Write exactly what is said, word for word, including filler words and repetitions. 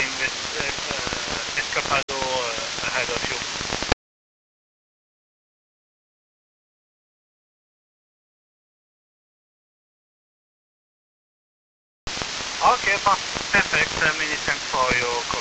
incoming with uh, uh, Escapado uh, ahead of you. Okay, perfect. Uh, many thanks for your call.